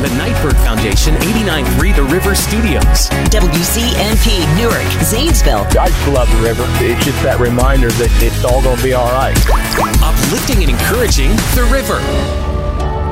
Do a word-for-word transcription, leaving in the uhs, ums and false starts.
the Nightbird Foundation, eighty-nine point three The River Studios. W C N P, Newark, Zanesville. I just love the river. It's just that reminder that it's all going to be all right. Uplifting and encouraging The River.